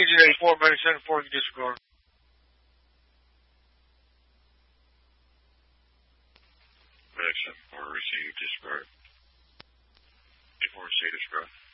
Digit 84, better 74, you disregard. Better 74, receive disregard. 84, receive disregard.